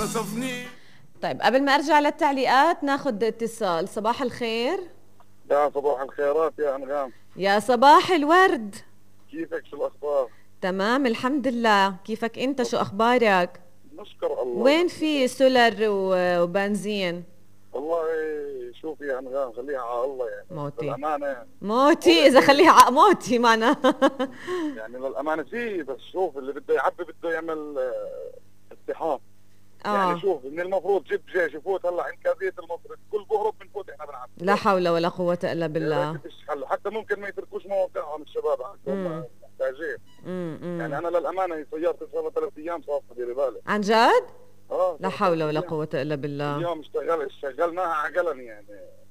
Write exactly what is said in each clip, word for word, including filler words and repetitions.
طيب قبل ما ارجع للتعليقات ناخذ اتصال. صباح الخير. يا صباح الخيرات يا انغام. يا صباح الورد. كيفك؟ شو الاخبار؟ تمام الحمد لله. كيفك انت؟ شو اخبارك؟ نشكر الله. وين في سولر وبنزين؟ والله شوفي يا انغام، خليها على الله يعني. موتي للامانه موتي اذا خليها ع... موتي معنا. يعني للامانه في، بس شوف اللي بده يعبي بده يعمل اقتحام. آه. يعني شوف، من المفروض جيب جيش يفوت هلا عند كازيه المصرف، كل بهرب بنفوت احنا بنعبي. لا حول ولا قوة الا بالله. حتى ممكن ما يتركوش مواقعهم الشباب عندهم محتاجين. يعني انا للامانه سيارتي صار لها ثلاث ايام صافيه، ديري بالك. عن جد؟ اه لا حول ولا قوة الا بالله. اليوم اشتغل اشتغلناها عقلا يعني،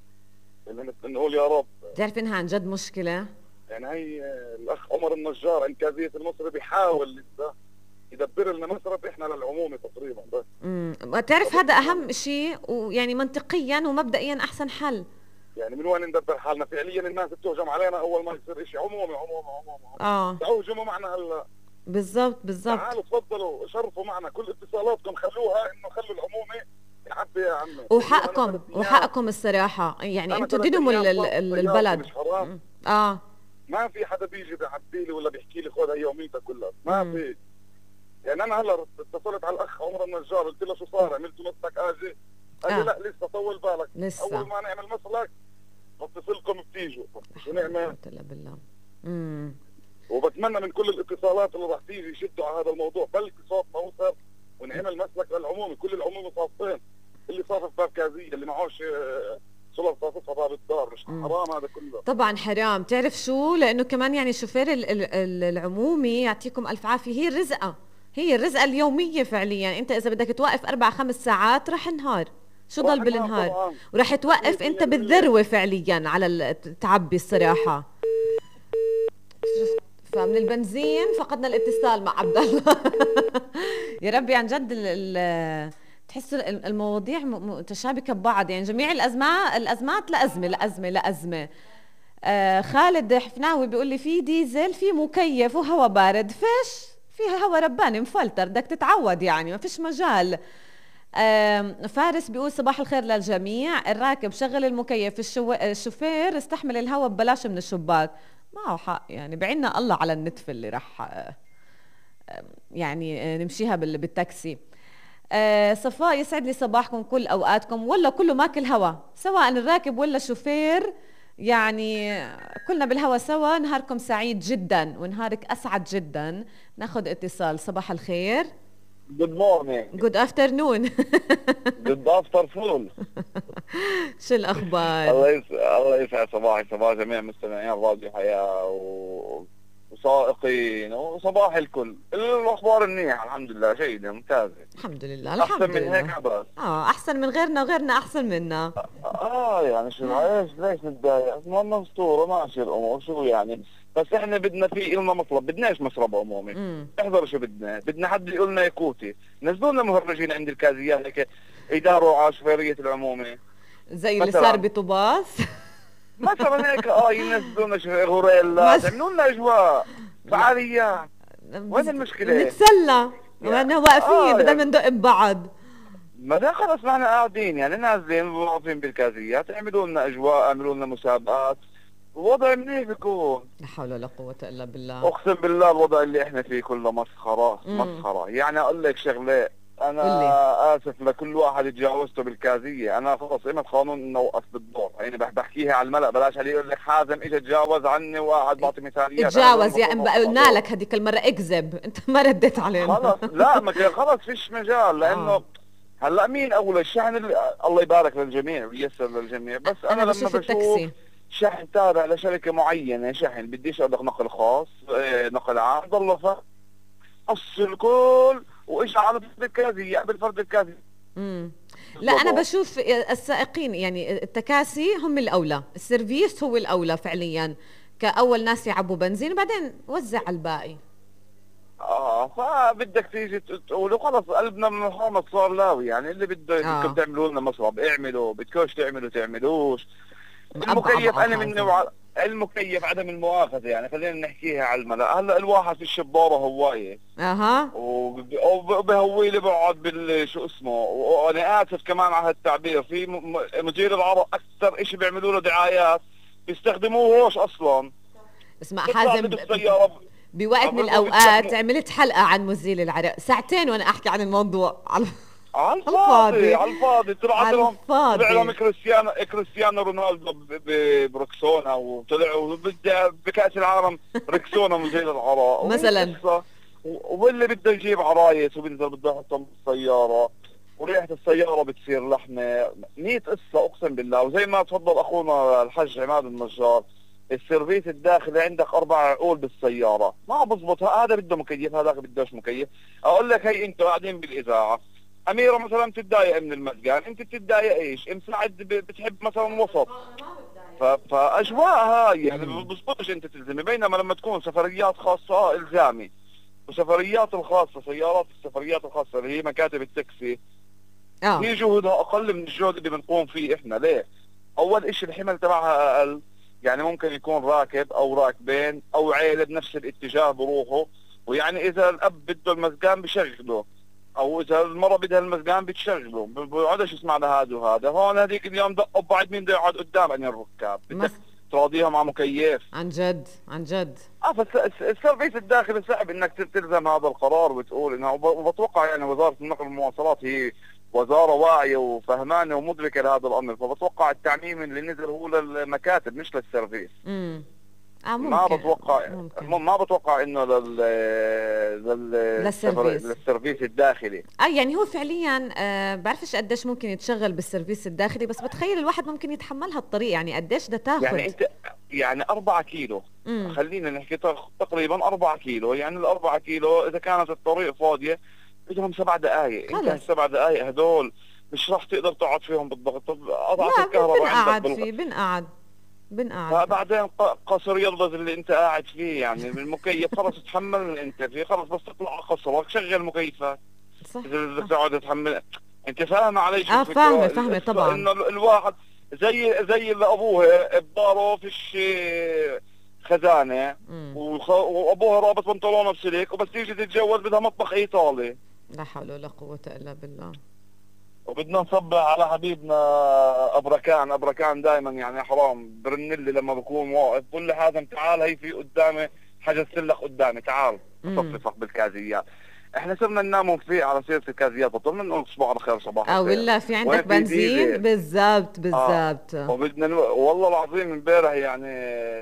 نقول يا رب. بتعرف انها عن جد مشكلة؟ يعني هي الاخ عمر النجار عند كازية المصري بيحاول لسه يدبر لنا مصرف احنا للعمومي تقريبا. بس امم بتعرف هذا اهم شيء، ويعني منطقيا ومبدئيا احسن حل. يعني من وين ندبر حالنا؟ فعليا الناس بتهجم علينا اول ما يصير شيء عمومي عمومي عمومي. اه تعوجموا معنا هلا. بالضبط بالضبط. تعالوا تفضلوا شرفوا معنا، كل اتصالاتكم خلوها انه خلوا العمومي يعبي يا عمي. وحقكم وحقكم الصراحة، يعني انتم دينموا البلد. اه ما في حدا بيجي بيعبي لي ولا بيحكي لي خذ هي يوميتك كلها، ما مم. في. يعني انا هلا اتصلت على الاخ عمر النجار، قلت له شو صار؟ عملتوا مسلك اجي؟ قال لي آه. لا لسه طول بالك، لسه اول ما نعمل مسلك بتصلكم بتيجوا. شو نعمل؟ لا بالله. امم وبتمنى من كل الاتصالات اللي راح تيجي يشدوا على هذا الموضوع، بلكي صوت موصل ونعمل مسلك للعمومي. كل العمومي صافين، اللي صافف باب كازيه، اللي معوش صلب صاففها باب الدار. مش حرام هذا كله؟ طبعا حرام. تعرف شو؟ لانه كمان يعني شوفير العمومي يعطيكم الف عافيه، هي الرزقه، هي الرزقه اليوميه فعليا. انت اذا بدك توقف اربع خمس ساعات رح انهار، شو ضل بالنهار؟ وراح توقف انت بالذروه فعليا على التعبي الصراحه. فمن البنزين فقدنا الاتصال مع عبد الله. يا ربي عن جد ال تحس المواضيع متشابكه ببعض، يعني جميع الازمات الازمات لازمه لازمه لازمه. آه خالد حفناوي بيقول لي في ديزل، في مكيف وهواء بارد، فيش في هواء رباني مفلتر، بدك تتعود يعني، ما فيش مجال. آه فارس بيقول صباح الخير للجميع، الراكب شغل المكيف، الشو... الشوفير استحمل الهواء ببلاش من الشباك. معه حق يعني، بعنا الله على النتف اللي راح آه يعني نمشيها بالتاكسي. آه صفاء يسعد لي صباحكم كل اوقاتكم، ولا كله ماكل هوا سواء الراكب ولا الشوفير، يعني كلنا بالهوا سوا. نهاركم سعيد جدا ونهارك اسعد جدا. ناخذ اتصال. صباح الخير. Good morning. Good afternoon. Good afternoon. شو الاخبار؟ الله يسعد الله يسعد صباحي صباح جميع مستمعين راديو حياه و... وسائقين وصباح الكل. الاخبار منيحه الحمد لله، جيده ممتازه الحمد لله. الحمد احسن لله. من هيك بس اه احسن من غيرنا وغيرنا احسن منا. اه يعني شو ليش ليش نتضايق؟ المهم مستوره ماشي الامور، شو يعني. بس احنا بدنا في لنا مطلب، بدناش مصرب عمومي. احذروا شو بدنا، بدنا حد يقول لنا يكوتي، نزلوا لنا مهرجين عند الكازيات هيك يداروا على شوفيريه العمومي زي اللي صار بطوباس. مثلا هيك اه ينزلوا لنا غوريلا، يعملوا لنا اجواء فعاليات. وين المشكله؟ نتسلى واحنا واقفين آه بدل ما ندق ببعض. ما ده خلص ما احنا قاعدين يعني نازلين واقفين بالكازيات، اعملوا لنا اجواء، اعملوا لنا مسابقات، الوضع منيح بيكون. لا حول ولا قوة الا بالله. اقسم بالله الوضع اللي احنا فيه كله مسخرة مسخرة. يعني اقول لك شغلة، انا اسف لكل واحد تجاوزته بالكازية، انا خلص قيمة قانون انه وقف بالدور، يعني بحكيها على الملأ، بلاش علي يقول لك حازم اجى تجاوز عني وقاعد بعطي مثاليات. تجاوز يا ام قلنا لك هذيك المرة اكذب، انت ما رديت علينا. خلص لا ما خلص فيش مجال، لانه آه. هلا مين اول الشحن اللي الله يبارك للجميع وييسر للجميع، بس انا, أنا لما بشوف التاكسي شحن تابع لشركة معينة، شحن بديش اقدر نقل خاص اه نقل عام، ضل فص الكل وايش على فرد الكازي يقبل فرد الكازي. امم لا انا بشوف السائقين يعني التكاسي هم الاولى، السيرفيس هو الاولى فعليا، كاول ناس يعبوا بنزين وبعدين وزع على الباقي. اه فبدك تيجي تقول خلص قلبنا من الحامض صار لاوي، يعني اللي بده آه. بدكم تعملوا لنا مصرب اعملوا، بدكوش تعملوا تعملوش. المكيف انا مني وع... المكيف عدم المؤاخذة يعني خلينا نحكيها على الملأ. هلا الواحد في الشبارة هواية اها وبهوي لي بقعد بال شو اسمه، وانا اسف كمان على هالتعبير، في مدير العرب اكثر شيء بيعملوا له دعايات بيستخدموهوش اصلا. اسمع حازم، بوقت من الاوقات عملت حلقة عن مزيل العرق ساعتين وانا احكي عن الموضوع. على الفاضي على الفاضي طلع لهم طلع لهم كريستيانو كريستيانو رونالدو بركسونا، وطلعوا بكأس العالم ركسونا مزيل العراء مثلا، واللي بده يجيب عرايس وبينزل بده يحطهم بالسيارة وريحة السيارة بتصير لحمة. مية قصة اقسم بالله. وزي ما تفضل اخونا الحج عماد النجار، السيرفيس الداخلي عندك اربع عقول بالسيارة ما بزبط، هذا بده مكيف هذاك بدوش مكيف. اقول لك هي انتوا قاعدين بالاذاعة، أميرة مثلا بتتضايق من المزقان، أنت بتتضايق إيش؟ مساعد بتحب مثلا وسط، فأجواء هاي يعني بزبطش أنت تلزمي. بينما لما تكون سفريات خاصة إلزامي، وسفريات الخاصة سيارات السفريات الخاصة اللي هي مكاتب التاكسي اه هي جهدها أقل من الجهد اللي بنقوم فيه إحنا. ليه؟ أول إشي الحمل تبعها أقل، يعني ممكن يكون راكب أو راكبين أو عيلة بنفس الاتجاه بروحوا، ويعني إذا الأب بده المزقان بشغله، او اذا المرة بدها المزقان بتشغله، ما بيقعدش يسمع لهذا وهذا. هون هذيك اليوم دقوا بعد مين بده يقعد قدام عن الركاب، بدك تراضيها مع مكيف. عن جد عن جد اه فالسيرفيس الداخلي صعب انك تلزم هذا القرار وتقول انه، وبتوقع يعني وزارة النقل والمواصلات هي وزارة واعية وفهمانة ومدركة لهذا الامر، فبتوقع التعميم اللي نزل هو للمكاتب مش للسيرفيس. امم آه ما بتوقع ممكن. ما بتوقع انه لل لل للسيرفيس للسيرفيس الداخلي. اه يعني هو فعليا آه بعرفش قديش ممكن يتشغل بالسيرفيس الداخلي، بس بتخيل الواحد ممكن يتحمل هالطريق، يعني قديش بدها تاخذ. يعني انت يعني أربعة كيلو مم. خلينا نحكي تقريبا أربعة كيلو، يعني الأربعة كيلو اذا كانت الطريق فاضيه بدهم سبع دقائق. انت هالسبع دقائق هدول مش راح تقدر تقعد فيهم بالضغط. طب اضعف الكهرباء عندك بالغ... فيه بنقعد بنقعد بعدين قصر يلبز اللي انت قاعد فيه، يعني المكيف خلص تحمل اللي انت فيه، خلص بس تطلع قصرك شغل مكيفات. صح اذا بدك تقعد تحمل انت فاهمه علي شو اه فاهمه فاهمه طبعا. انه الواحد زي زي اللي ابوه بداره فيش خزانه وخ... وابوها رابط بنطلونه بسلك، وبس تيجي تتجوز بدها مطبخ ايطالي. لا حول ولا قوه الا بالله. وبدنا نصبح على حبيبنا ابركان. ابركان دائما يعني حرام برن لي لما بكون واقف بقول لي حازم تعال هي في قدامي حاجه تسلخ قدامي تعال صفصف بالكازيات. احنا صرنا ننام ونفيق على سيره الكازيات، بطلنا نقول صباح على خير صباح اه ولا في عندك بنزين بالضبط بالضبط. آه. وبدنا ن... والله العظيم امبارح يعني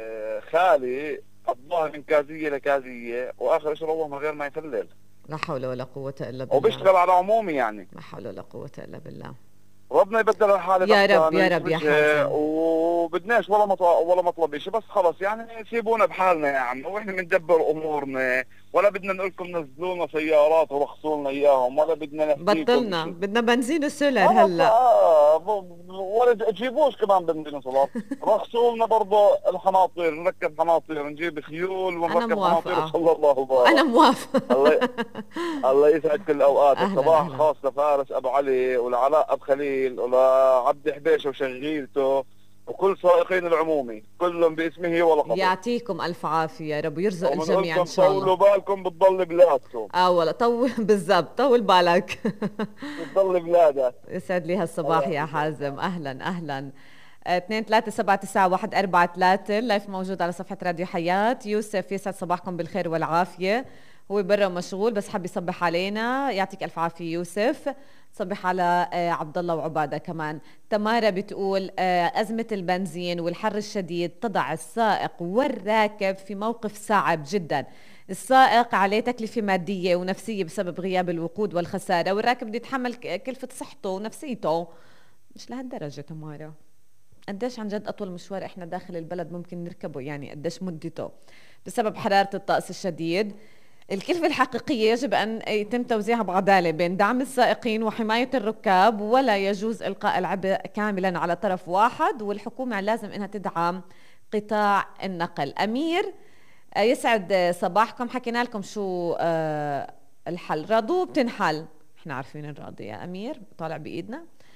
خالي قضاها من كازيه لكازيه واخر شيء روح من غير ما يفلل. لا حول ولا قوة إلا بالله. وبيشتغل على عمومي يعني. لا حول ولا قوة إلا بالله. ربنا يبدل الحالة يا رب يا رب يا حازم. وبدناش ولا مطلب ولا مطلب شيء، بس خلص يعني سيبونا بحالنا يا عم، واحنا بندبر امورنا، ولا بدنا نقول لكم نزلوا لنا سيارات ورخصوا لنا اياهم، ولا بدنا نحكيكم بطلنا بدنا بنزين وسولر هلا. اه ولا تجيبوش كمان بنزين وسولر، رخصوا لنا برضه الحناطير، نركب حناطير، نجيب خيول ونركب حناطير صلى الله عليه. انا موافقة. الله الله يسعد كل الاوقات. الصباح خاص لفارس ابو علي ولعلاء ابو خليل ولعبد حبيشه وشغيلته وكل سائقين العمومي كلهم باسمه ولقبه. يعطيكم الف عافيه يا رب ويرزق الجميع ان شاء الله. طولوا بالكم بتضل بلادكم. اه والله طول بالضبط طول بالك. بتضل بلادك. يسعد لي هالصباح يا حازم. اهلا اهلا. اثنين ثلاثة سبعة تسعة واحد أربعة ثلاثة اللايف موجود على صفحة راديو حياة. يوسف يسعد صباحكم بالخير والعافية، هو برا مشغول بس حب يصبح علينا. يعطيك ألف عافية يوسف. صبح على عبد الله وعبادة كمان. تمارا بتقول أزمة البنزين والحر الشديد تضع السائق والراكب في موقف صعب جدا. السائق عليه تكلفة مادية ونفسية بسبب غياب الوقود والخسارة، والراكب بده يتحمل كلفة صحته ونفسيته. مش لهالدرجة تمارا. قديش عن جد أطول مشوار إحنا داخل البلد ممكن نركبه، يعني قديش مدته بسبب حرارة الطقس الشديد. الكلفة الحقيقية يجب أن يتم توزيعها بعدالة بين دعم السائقين وحماية الركاب، ولا يجوز إلقاء العبء كاملا على طرف واحد، والحكومة لازم أنها تدعم قطاع النقل. أمير يسعد صباحكم. حكينا لكم شو الحل، راضو بتنحل، احنا عارفين الراضي يا أمير طالع بإيدنا.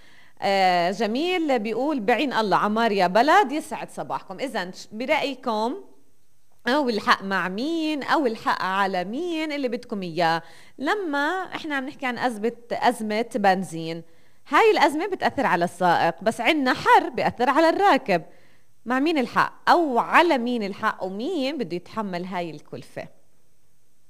آه جميل بيقول بعين الله عمار يا بلد يسعد صباحكم. إذا برأيكم أو الحق مع مين أو الحق على مين اللي بدكم إياه؟ لما إحنا عم نحكي عن أزمة أزمة بنزين، هاي الأزمة بتأثر على السائق، بس عنا حر بيأثر على الراكب. مع مين الحق أو على مين الحق ومين بده يتحمل هاي الكلفة؟